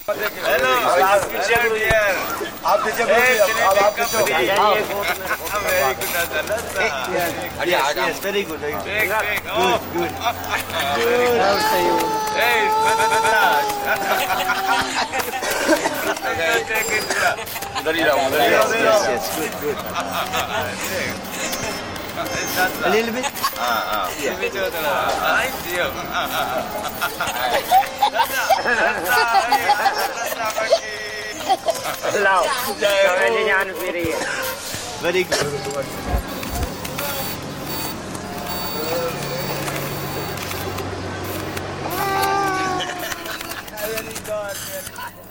Hello, last picture dear. आप पीछे बोलिए, अब आप पीछे हो। Very good, Azan. Yes, very good. Take. Good. Hey, take it. उधर ही रहो। Yes, good. A little bit. Very good. Very good.